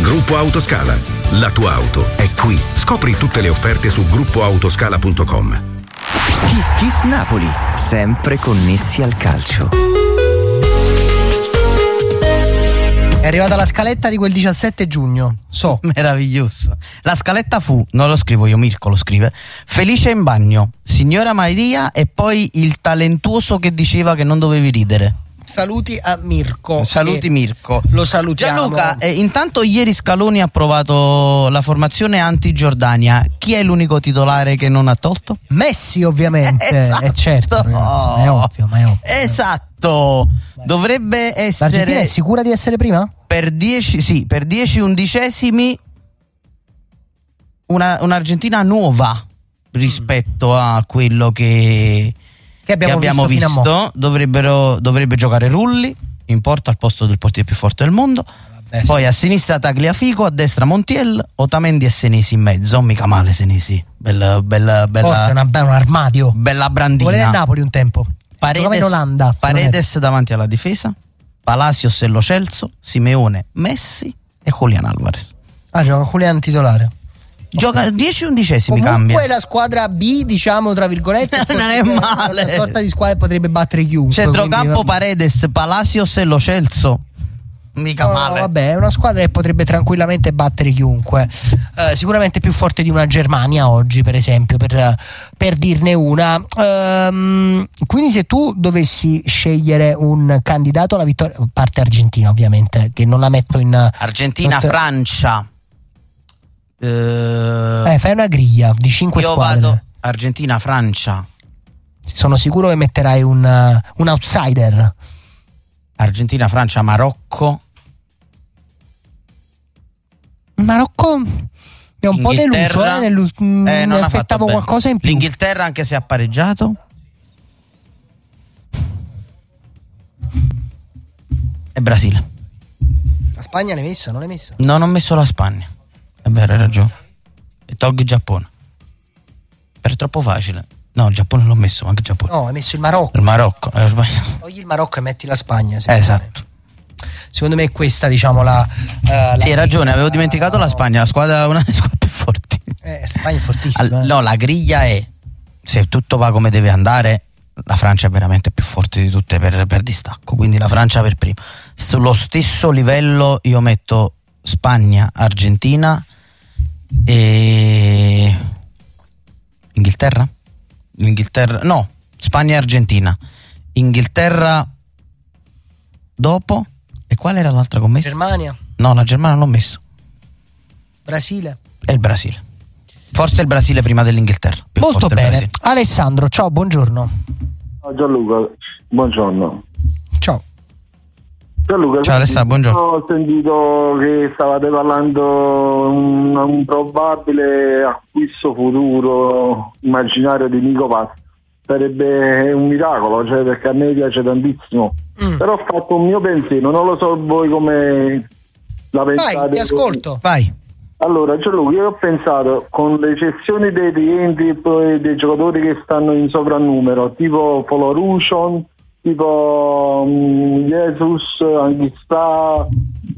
Gruppo Autoscala. La tua auto è qui. Scopri tutte le offerte su gruppoautoscala.com. Kiss Kiss Napoli, sempre connessi al calcio. È arrivata la scaletta di quel 17 giugno. Meraviglioso. La scaletta fu, non lo scrivo io, Mirko lo scrive: Felice in bagno, signora Maria e poi il talentuoso che diceva che non dovevi ridere. Saluti a Mirko. Saluti Mirko. Lo salutiamo. Gianluca, intanto ieri Scaloni ha approvato la formazione anti-Giordania. Chi è l'unico titolare che non ha tolto? Messi, ovviamente. Esatto. Certo, ragazzi, è ovvio, ma è ovvio. Esatto. Dovrebbe essere. L'Argentina è sicura di essere prima? Per 10 undicesimi un'Argentina nuova rispetto a quello che abbiamo visto. Dovrebbe giocare Rulli in porta al posto del portiere più forte del mondo. Poi a sinistra Tagliafico, a destra Montiel, Otamendi e Senesi in mezzo. Mica male Senesi. Bella Forse un armadio. Bella brandina. Voleva il Napoli un tempo. Paredes davanti alla difesa, Palacios e Lo Celso, Simeone, Messi e Julián Álvarez. Gioca Julián titolare. Gioca 10 undicesimi. Comunque cambia. la squadra B, diciamo tra virgolette, non è male. Una sorta di squadra potrebbe battere chiunque. Centrocampo Paredes, Palacios e Lo Celso. Mica male. Vabbè, è una squadra che potrebbe tranquillamente battere chiunque. Sicuramente più forte di una Germania oggi, per esempio, per dirne una. Quindi se tu dovessi scegliere un candidato alla vittoria, parte Argentina ovviamente, che non la metto in Argentina-Francia. Fai una griglia di 5 squadre. Io vado Argentina-Francia. Sono sicuro che metterai un outsider. Argentina-Francia-Marocco. Marocco è un po' deluso, mi aspettavo qualcosa in più. L'Inghilterra, anche se ha pareggiato. E Brasile. La Spagna l'hai messa? Non l'hai messa? No, non ho messo la Spagna. È vero, hai ragione. E tolgo il Giappone. Per troppo facile. No, il Giappone l'ho messo, anche il Giappone. No, hai messo il Marocco. Il Marocco, ho sbagliato. Togli il Marocco e metti la Spagna. Esatto. Secondo me è questa, diciamo, sì, hai ragione, avevo dimenticato la Spagna, una delle squadre più forti. Spagna è fortissima. No, la griglia è, se tutto va come deve andare, la Francia è veramente più forte di tutte per distacco, quindi la Francia per primo. Sullo stesso livello io metto Spagna, Argentina e Inghilterra? No, Spagna e Argentina. Inghilterra dopo. E qual era l'altra commessa? Germania. No, la Germania non l'ho messo. Brasile. E il Brasile. Forse il Brasile prima dell'Inghilterra. Molto bene. Alessandro, ciao, buongiorno. Ciao Gianluca, buongiorno. Ciao. Gianluca, ciao Alessandro, buongiorno. Ho sentito che stavate parlando un probabile acquisto futuro immaginario di Nico Paz. Sarebbe un miracolo, cioè, perché a me piace tantissimo. Però ho fatto un mio pensiero, non lo so voi come la pensate. Vai, ti ascolto. Vai. Allora Gianluca, io ho pensato, con le eccezioni dei rientri e dei giocatori che stanno in sovrannumero, tipo Folorushon, tipo Jesus, Anghissà,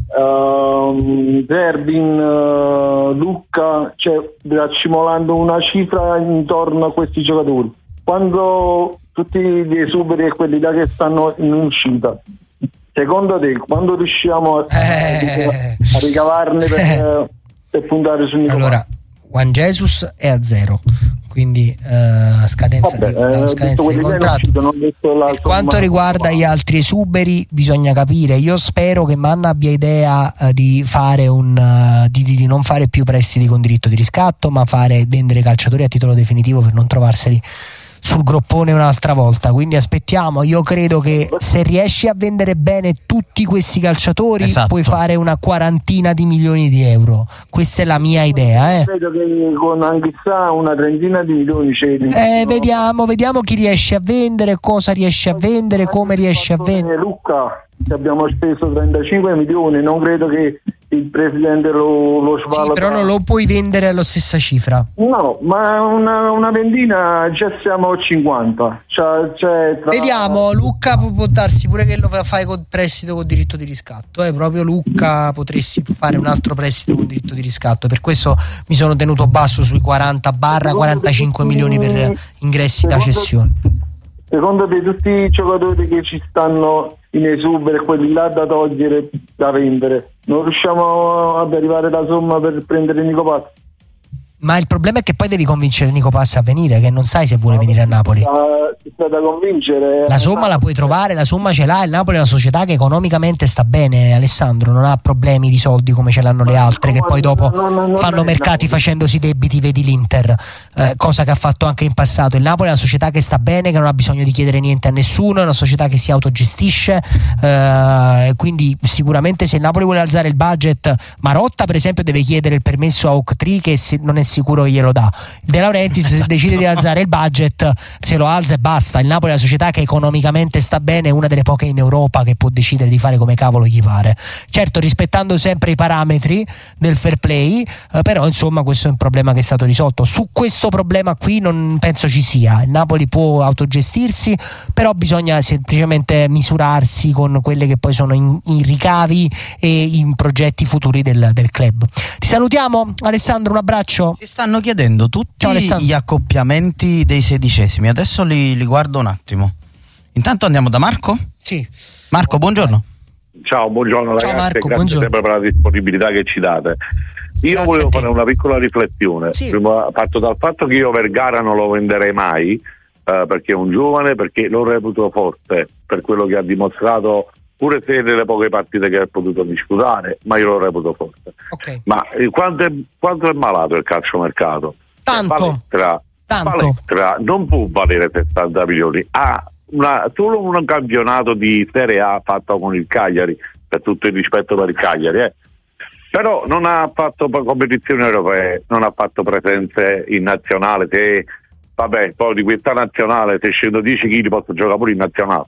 Zerbin, Lucca, cioè accumulando una cifra intorno a questi giocatori. Quando tutti gli esuberi e quelli là che stanno in uscita, secondo te quando riusciamo a ricavarne per puntare su Nicolò? Allora, Juan Jesus è a 0, quindi scadenza di contratto. Per quanto riguarda gli altri esuberi, bisogna capire. Io spero che Manna abbia idea di fare di non fare più prestiti con diritto di riscatto, ma vendere calciatori a titolo definitivo per non trovarseli sul groppone un'altra volta. Quindi aspettiamo. Io credo che se riesci a vendere bene tutti questi calciatori, esatto, puoi fare una quarantina di milioni di euro. Questa è la mia idea. Credo che con Anghissà una trentina di milioni c'è. Vediamo chi riesce a vendere, cosa riesce a vendere, come riesce a vendere. Lucca, che abbiamo speso 35 milioni, non credo che il presidente lo svaluta. Sì, però non lo puoi vendere alla stessa cifra. No, ma una vendina già siamo a 50. Vediamo, Lucca può darsi pure che lo fai con prestito con diritto di riscatto. Proprio Lucca potresti fare un altro prestito con diritto di riscatto. Per questo mi sono tenuto basso sui 40-45 milioni per ingressi da cessione. Secondo te tutti i giocatori che ci stanno in esubero, quelli là da togliere, da vendere, non riusciamo ad arrivare alla somma per prendere Nico Pazzi? Ma il problema è che poi devi convincere Nico Pazzi a venire, che non sai se vuole venire a Napoli. Da convincere. La somma la puoi trovare, la somma ce l'ha. Il Napoli è una società che economicamente sta bene, Alessandro, non ha problemi di soldi come ce l'hanno le altre, che poi dopo fanno mercati facendosi debiti, vedi l'Inter, cosa che ha fatto anche in passato. Il Napoli è una società che sta bene, che non ha bisogno di chiedere niente a nessuno, è una società che si autogestisce, quindi sicuramente se il Napoli vuole alzare il budget, Marotta per esempio deve chiedere il permesso a Oaktree, che non è sicuro che glielo dà. De Laurentiis se decide di alzare il budget se lo alza e basta. Il Napoli è una società che economicamente sta bene, è una delle poche in Europa che può decidere di fare come cavolo gli pare, certo rispettando sempre i parametri del fair play, però insomma questo è un problema che è stato risolto. Su questo problema qui non penso ci sia, il Napoli può autogestirsi, però bisogna semplicemente misurarsi con quelle che poi sono i ricavi e i progetti futuri del club. Ti salutiamo Alessandro, un abbraccio. Ci stanno chiedendo tutti gli accoppiamenti dei sedicesimi, adesso li guardo un attimo. Intanto andiamo da Marco? Sì. Marco, buongiorno. Ciao, buongiorno ragazzi, Marco, grazie buongiorno. sempre per la disponibilità che ci date. Io volevo fare una piccola riflessione. Sì. Prima, parto dal fatto che io Vergara non lo venderei mai, perché è un giovane, perché lo reputo forte per quello che ha dimostrato, pure se nelle poche partite che ha potuto disputare, ma io lo reputo forte. Okay. Ma quanto è malato il calciomercato? Tanto. Palestra non può valere 70 milioni, ha solo un campionato di Serie A fatto con il Cagliari, per tutto il rispetto per il Cagliari, però non ha fatto competizioni europee, non ha fatto presenze in nazionale. Poi di questa nazionale, se scendo 10 kg posso giocare pure in nazionale.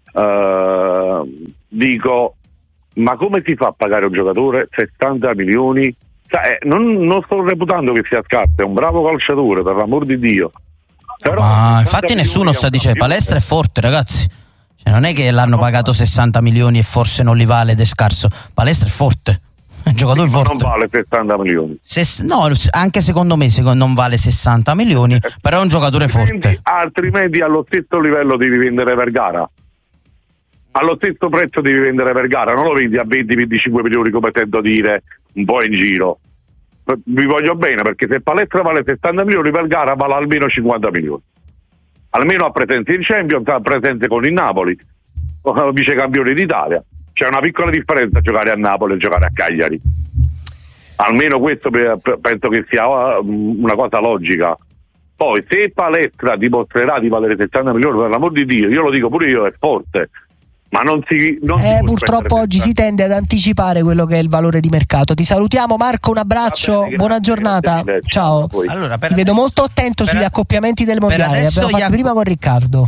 Dico, ma come si fa a pagare un giocatore 60 milioni? Non sto reputando che sia scarso, è un bravo calciatore, per l'amor di Dio. Però ma infatti nessuno sta dicendo Palestra è forte, ragazzi, non è che l'hanno pagato 60 milioni e forse non li vale ed è scarso. Palestra è forte, è un giocatore forte. Non vale 60 milioni. No, anche secondo me non vale 60 milioni, però è un giocatore forte. Altrimenti allo stesso livello devi vendere Vergara, allo stesso prezzo devi vendere Vergara, non lo vendi a 20-25 milioni come sento dire un po' in giro. Vi voglio bene, perché se Palestra vale 70 milioni, Vergara vale almeno 50 milioni, almeno a presenza in Champions, a presenza con il Napoli, vice campione d'Italia. C'è una piccola differenza giocare a Napoli e giocare a Cagliari, almeno questo penso che sia una cosa logica. Poi se Palestra dimostrerà di valere 70 milioni, per l'amor di Dio, io lo dico pure io, è forte, ma non si purtroppo oggi si tende ad anticipare quello che è il valore di mercato. Ti salutiamo Marco, un abbraccio, buona giornata, ciao. Allora, ti vedo molto attento sugli accoppiamenti del mondiale, abbiamo fatto prima con Riccardo.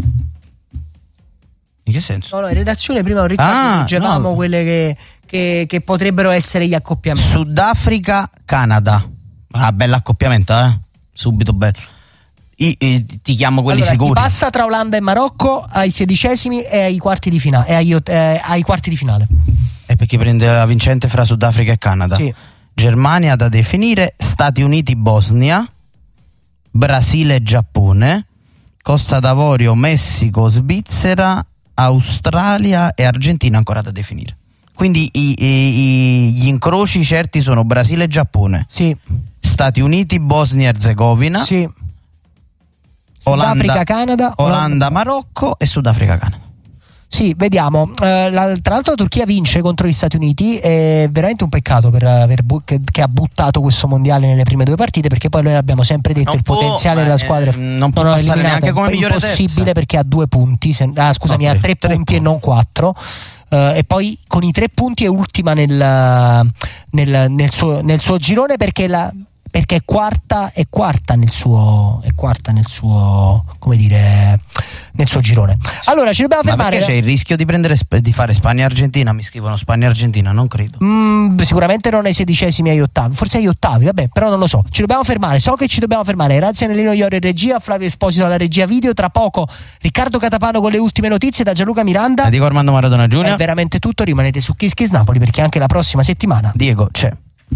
In che senso? No, in redazione prima con Riccardo dicevamo quelle che potrebbero essere gli accoppiamenti. Sudafrica, Canada, bell'accoppiamento, subito bello. Ti chiamo quelli sicuri. Chi passa tra Olanda e Marocco ai sedicesimi e ai quarti di finale, ai quarti di finale. E perché prende la vincente fra Sudafrica e Canada. Sì. Germania da definire, Stati Uniti, Bosnia, Brasile, Giappone, Costa d'Avorio, Messico, Svizzera, Australia e Argentina ancora da definire. Quindi gli incroci certi sono Brasile e Giappone, sì. Stati Uniti, Bosnia e Erzegovina, sì. Olanda, Canada, Olanda, Marocco e Sudafrica, Canada. Sì, vediamo. Tra l'altro la Turchia vince contro gli Stati Uniti, è veramente un peccato che ha buttato questo mondiale nelle prime due partite, perché poi noi l'abbiamo sempre detto, il potenziale della squadra non può passare neanche come migliore terza. È impossibile perché ha 2 punti, ha 3 punti e non 4. E poi con i 3 punti è ultima nel suo girone, perché perché è quarta nel suo come dire, nel suo girone. Allora ci dobbiamo fermare. Ma perché c'è il rischio di fare Spagna-Argentina? Mi scrivono Spagna-Argentina, non credo. Sicuramente non ai 16esimi, agli ottavi, forse agli ottavi, vabbè, però non lo so. Ci dobbiamo fermare, so che ci dobbiamo fermare. Grazie a Nelino Iorio in regia, Flavio Esposito alla regia video. Tra poco Riccardo Catapano con le ultime notizie da Gianluca Miranda. Dico Armando Maradona Junior. È veramente tutto, rimanete su Kiss Kiss Napoli perché anche la prossima settimana Diego c'è.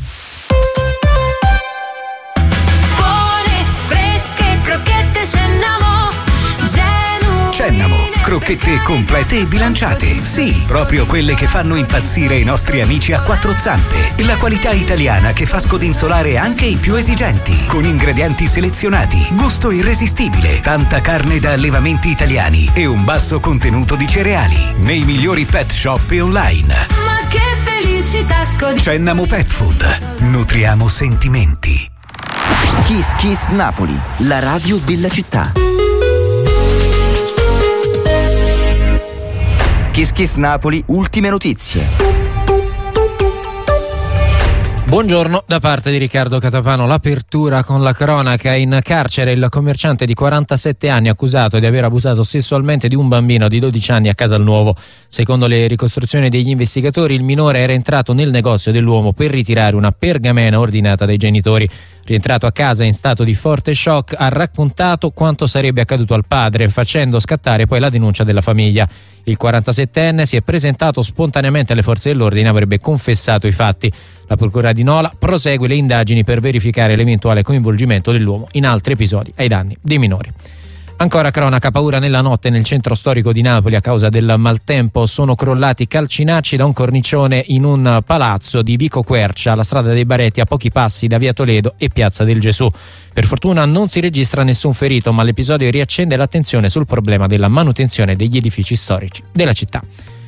Buone, fresche, crocchette Cennamo, crocchette complete e bilanciate. Sì, proprio quelle che fanno impazzire i nostri amici a quattro zampe. La qualità italiana che fa scodinzolare anche i più esigenti. Con ingredienti selezionati, gusto irresistibile, tanta carne da allevamenti italiani e un basso contenuto di cereali. Nei migliori pet shop e online. Ma che felicità Cennamo Pet Food. Nutriamo sentimenti. Kiss Kiss Napoli, la radio della città. Kiss Kiss Napoli, ultime notizie. Buongiorno da parte di Riccardo Catapano. L'apertura con la cronaca. In carcere il commerciante di 47 anni accusato di aver abusato sessualmente di un bambino di 12 anni a Casalnuovo. Secondo le ricostruzioni degli investigatori, il minore era entrato nel negozio dell'uomo per ritirare una pergamena ordinata dai genitori. Rientrato a casa in stato di forte shock, ha raccontato quanto sarebbe accaduto al padre, facendo scattare poi la denuncia della famiglia. Il 47enne si è presentato spontaneamente alle forze dell'ordine e avrebbe confessato i fatti. La procura di Nola prosegue le indagini per verificare l'eventuale coinvolgimento dell'uomo in altri episodi ai danni dei minori. Ancora cronaca, paura nella notte nel centro storico di Napoli a causa del maltempo. Sono crollati calcinacci da un cornicione in un palazzo di Vico Quercia, alla strada dei Baretti, a pochi passi da via Toledo e piazza del Gesù. Per fortuna non si registra nessun ferito, ma l'episodio riaccende l'attenzione sul problema della manutenzione degli edifici storici della città.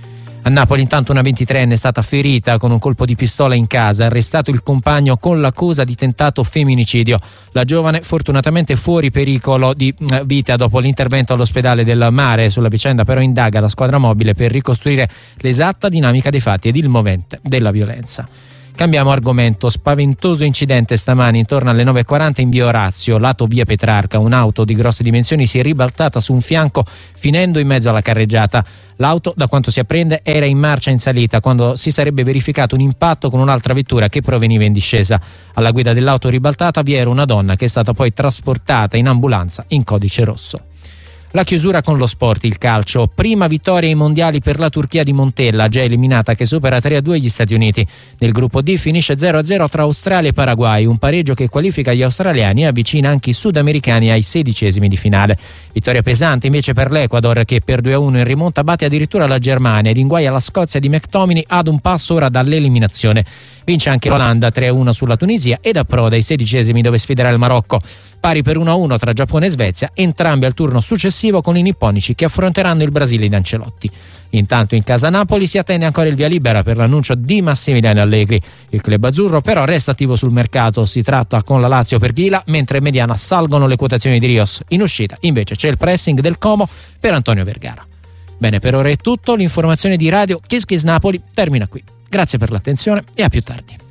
A Napoli intanto una 23enne è stata ferita con un colpo di pistola in casa, arrestato il compagno con l'accusa di tentato femminicidio. La giovane fortunatamente fuori pericolo di vita dopo l'intervento all'ospedale del Mare. Sulla vicenda però indaga la squadra mobile per ricostruire l'esatta dinamica dei fatti ed il movente della violenza. Cambiamo argomento. Spaventoso incidente stamani intorno alle 9:40 in via Orazio, lato via Petrarca. Un'auto di grosse dimensioni si è ribaltata su un fianco finendo in mezzo alla carreggiata. L'auto, da quanto si apprende, era in marcia in salita quando si sarebbe verificato un impatto con un'altra vettura che proveniva in discesa. Alla guida dell'auto ribaltata vi era una donna che è stata poi trasportata in ambulanza in codice rosso. La chiusura con lo sport, il calcio. Prima vittoria ai mondiali per la Turchia di Montella, già eliminata, che supera 3-2 gli Stati Uniti. Nel gruppo D finisce 0-0 tra Australia e Paraguay, un pareggio che qualifica gli australiani e avvicina anche i sudamericani ai 16esimi di finale. Vittoria pesante invece per l'Ecuador, che per 2-1 in rimonta batte addirittura la Germania ed inguaia la Scozia di McTominay ad un passo ora dall'eliminazione. Vince anche l'Olanda 3-1 sulla Tunisia ed approda ai 16esimi dove sfiderà il Marocco. Pari per 1-1 tra Giappone e Svezia, entrambi al turno successivo con i nipponici che affronteranno il Brasile di Ancelotti. Intanto in casa Napoli si attende ancora il via libera per l'annuncio di Massimiliano Allegri. Il club azzurro però resta attivo sul mercato, si tratta con la Lazio per Ghila, mentre in mediana salgono le quotazioni di Rios. In uscita invece c'è il pressing del Como per Antonio Vergara. Bene, per ora è tutto, l'informazione di Radio Kiss Kiss Napoli termina qui. Grazie per l'attenzione e a più tardi.